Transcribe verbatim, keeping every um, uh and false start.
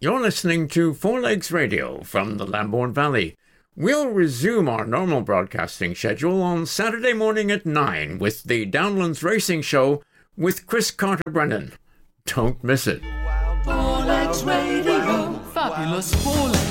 You're listening to Four Legs Radio from the Lambourne Valley. We'll resume our normal broadcasting schedule on Saturday morning at nine with the Downlands Racing Show with Chris Carter-Brennan. Don't miss it. Four Legs Radio. Fabulous Four Legs.